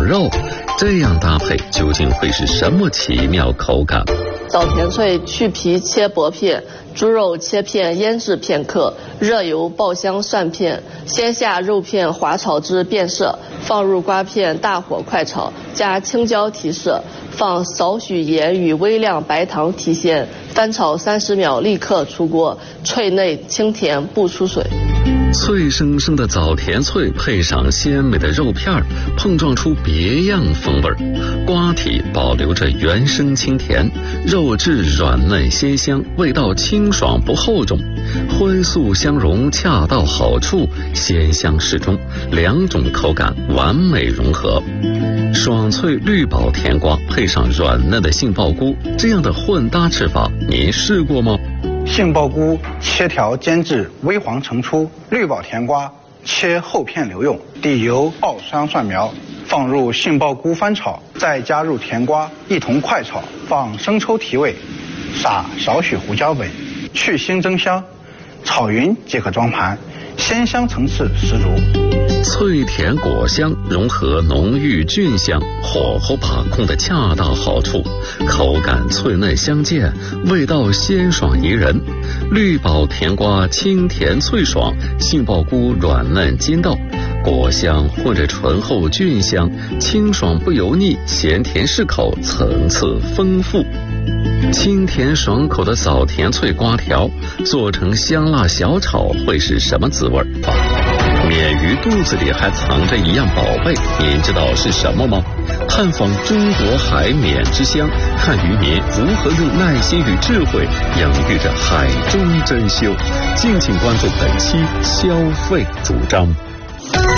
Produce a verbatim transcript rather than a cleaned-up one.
肉，这样搭配究竟会是什么奇妙口感？ 枣田脆去皮切薄片，猪肉切片腌制片刻，热油爆香蒜片，先下肉片滑炒至变色，放入瓜片大火快炒，加青椒提色，放少许盐与微量白糖提鲜，翻炒三十秒立刻出锅，脆内清甜不出水。 脆生生的枣田脆配上鲜美的肉片儿，碰撞出别样风味儿。瓜体保留着原生清甜，肉质软嫩鲜香，味道清爽不厚重，荤素相融恰到好处，鲜香适中，两种口感完美融合。爽脆绿宝甜瓜配上软嫩的杏鲍菇，这样的混搭吃法您试过吗？ 杏鲍菇切条煎至微黄呈出，绿宝甜瓜切厚片留用，底油爆香蒜苗，放入杏鲍菇翻炒，再加入甜瓜一同快炒，放生抽提味，撒少许胡椒粉，去腥增香，炒匀即可装盘，鲜香层次十足。 脆甜果香融合浓郁菌香，火候把控的恰到好处，口感脆嫩相间，味道鲜爽宜人。绿宝甜瓜清甜脆爽，杏鲍菇软嫩筋道，果香混着醇厚菌香，清爽不油腻，咸甜适口，层次丰富。清甜爽口的枣甜脆瓜条做成香辣小炒会是什么滋味？鲶鱼肚子里还藏着一样宝贝，您知道是什么吗？探访中国海鲶之乡，看渔民如何用耐心与智慧养育着海中珍馐。敬请关注本期消费主张。